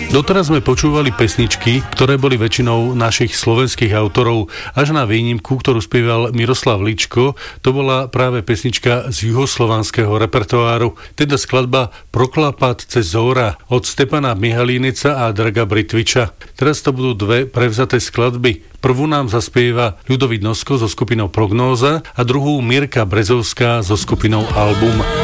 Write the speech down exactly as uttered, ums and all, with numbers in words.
Doteraz sme počúvali pesničky, ktoré boli väčšinou našich slovenských autorov, až na výnimku, ktorú spieval Miroslav Ličko, to bola práve pesnička z juhoslovanského repertoáru, teda skladba Proklápat cez zóra od Stepana Mihalínica a Draga Britviča. Teraz to budú dve prevzaté skladby. Prvú nám zaspieva Ľudovít Nosko so skupinou Prognóza a druhú Mirka Brezovská so skupinou Album.